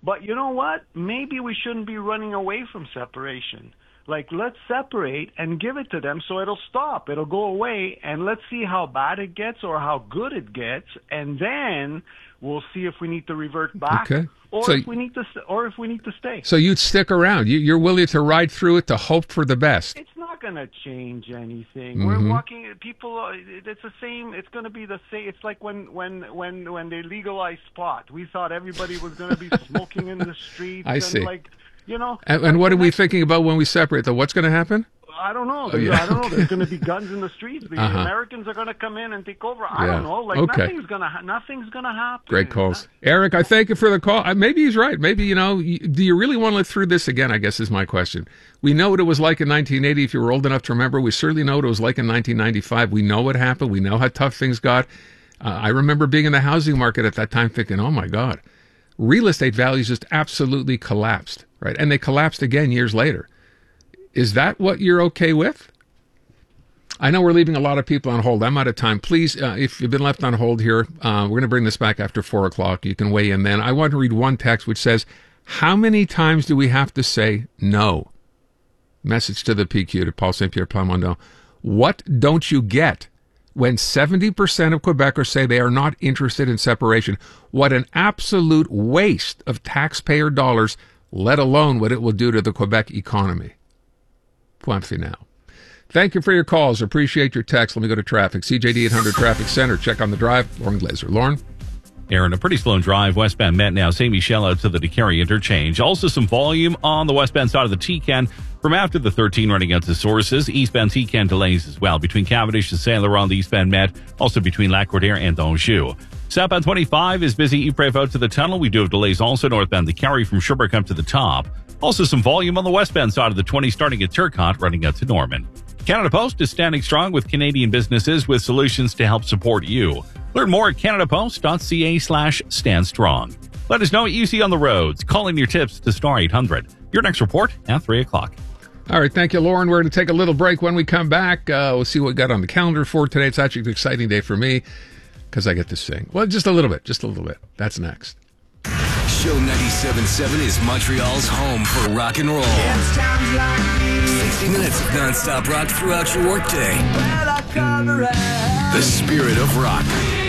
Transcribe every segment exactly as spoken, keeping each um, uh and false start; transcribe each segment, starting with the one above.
But you know what? Maybe we shouldn't be running away from separation. Like, let's separate and give it to them so it'll stop. It'll go away, and let's see how bad it gets or how good it gets, and then we'll see if we need to revert back okay. or so, if we need to or if we need to stay. So you'd stick around. You, you're willing to ride through it to hope for the best. It's not going to change anything. Mm-hmm. We're walking. People. It's the same. It's going to be the same. It's like when when when when they legalized pot. We thought everybody was going to be smoking in the streets. I and see. Like, you know. And, and what are we thinking about when we separate? Though, what's going to happen? I don't know. Oh, yeah. I don't know. There's going to be guns in the streets. The uh-huh. Americans are going to come in and take over. I yeah. don't know. Like okay. nothing's going to ha- nothing's going to happen. Great calls, Eric. I thank you for the call. Uh, maybe he's right. Maybe you know. You, do you really want to live through this again? I guess is my question. We know what it was like in nineteen eighty. If you were old enough to remember, we certainly know what it was like in nineteen ninety-five. We know what happened. We know how tough things got. Uh, I remember being in the housing market at that time, thinking, "Oh my God, real estate values just absolutely collapsed." Right, and they collapsed again years later. Is that what you're okay with? I know we're leaving a lot of people on hold. I'm out of time. Please, uh, if you've been left on hold here, uh, we're going to bring this back after four o'clock. You can weigh in then. I want to read one text which says, how many times do we have to say no? Message to the P Q, to Paul Saint Pierre Plamondon. What don't you get when seventy percent of Quebecers say they are not interested in separation? What an absolute waste of taxpayer dollars, let alone what it will do to the Quebec economy. Point final. Thank you for your calls. Appreciate your text. Let me go to traffic. C J D eight hundred Traffic Center. Check on the drive. Lauren Glazer. Lauren? Aaron, a pretty slow drive westbound Met now. Saint Michel out to the DeCarry interchange. Also some volume on the westbound side of the T-Can from after the thirteen running out to Sources. Eastbound T-Can delays as well between Cavendish and Saint Laurent, the eastbound Met. Also between Lac-Cordaire and Donjou. Southbound twenty-five is busy Ypres out to the tunnel. We do have delays also northbound DeCarry from Sherbrooke up to the top. Also some volume on the westbound side of the twenty starting at Turcotte running out to Norman. Canada Post is standing strong with Canadian businesses with solutions to help support you. Learn more at canadapost.ca slash stand strong. Let us know what you see on the roads. Call in your tips to star eight hundred. Your next report at three o'clock. All right, thank you, Lauren. We're going to take a little break. When we come back, uh, we'll see what we got on the calendar for today. It's actually an exciting day for me because I get to sing. Well, just a little bit, just a little bit. That's next. Show ninety-seven point seven is Montreal's home for rock and roll. sixty minutes of non-stop rock throughout your workday. The spirit of rock.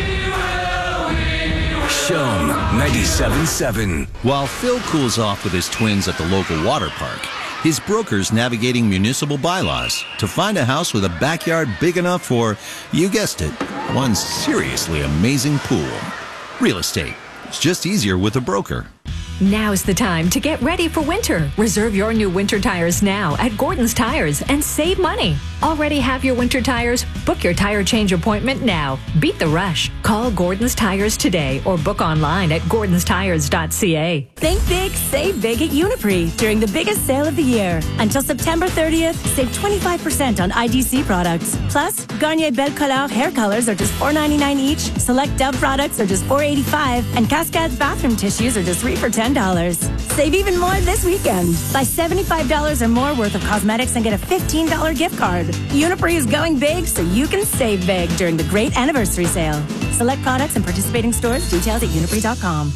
Show ninety-seven point seven. While Phil cools off with his twins at the local water park, his broker's navigating municipal bylaws to find a house with a backyard big enough for, you guessed it, one seriously amazing pool. Real estate. It's just easier with a broker. Now's the time to get ready for winter. Reserve your new winter tires now at Gordon's Tires and save money. Already have your winter tires? Book your tire change appointment now. Beat the rush. Call Gordon's Tires today or book online at gordons tires dot c a. Think big, save big at Uniprix during the biggest sale of the year. Until September thirtieth, save twenty-five percent on I D C products. Plus, Garnier Belle Couleur hair colors are just four ninety-nine each, select Dove products are just four eighty-five, and Cascade bathroom tissues are just three for ten dollars. Save even more this weekend. Buy seventy-five dollars or more worth of cosmetics and get a fifteen dollars gift card. Uniprix is going big so you can save big during the great anniversary sale. Select products and participating stores. Details at uniprix dot com.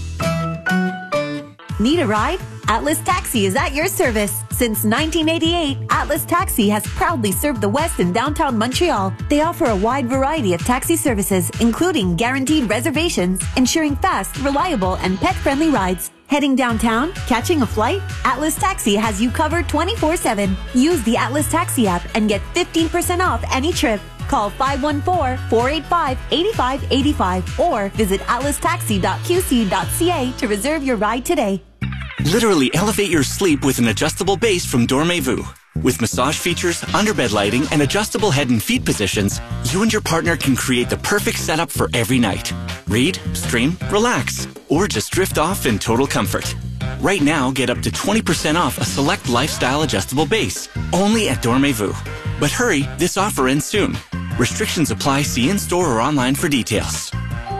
Need a ride? Atlas Taxi is at your service. Since nineteen eighty-eight, Atlas Taxi has proudly served the West and downtown Montreal. They offer a wide variety of taxi services, including guaranteed reservations, ensuring fast, reliable, and pet-friendly rides. Heading downtown? Catching a flight? Atlas Taxi has you covered twenty-four seven. Use the Atlas Taxi app and get fifteen percent off any trip. Call five one four, four eight five, eight five eight five or visit atlas taxi dot q c dot c a to reserve your ride today. Literally elevate your sleep with an adjustable base from Dormez-vous. With massage features, underbed lighting, and adjustable head and feet positions, you and your partner can create the perfect setup for every night. Read, stream, relax, or just drift off in total comfort. Right now, get up to twenty percent off a select lifestyle adjustable base, only at Dormez-vous. But hurry, this offer ends soon. Restrictions apply. See in-store or online for details.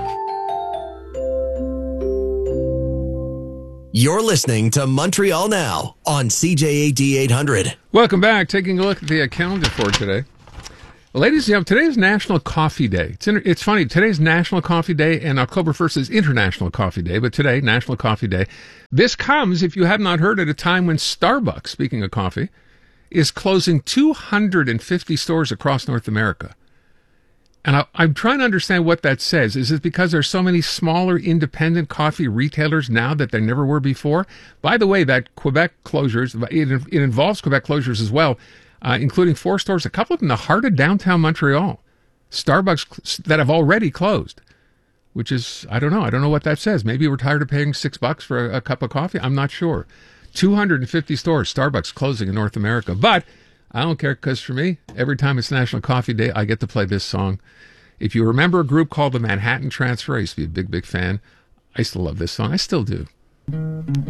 You're listening to Montreal Now on C J A D eight hundred. Welcome back. Taking a look at the calendar for today. Ladies and gentlemen, today is National Coffee Day. It's, inter- it's funny, today's National Coffee Day, and October first is International Coffee Day, but today, National Coffee Day. This comes, if you have not heard, at a time when Starbucks, speaking of coffee, is closing two hundred fifty stores across North America. And I, I'm trying to understand what that says. Is it because there's so many smaller independent coffee retailers now that there never were before? By the way, that Quebec closures, it, it involves Quebec closures as well, uh, including four stores, a couple of them in the heart of downtown Montreal. Starbucks that have already closed, which is, I don't know. I don't know what that says. Maybe we're tired of paying six bucks for a, a cup of coffee. I'm not sure. two hundred fifty stores, Starbucks closing in North America. But I don't care, because for me, every time it's National Coffee Day, I get to play this song. If you remember a group called the Manhattan Transfer, I used to be a big, big fan. I used to love this song. I still do.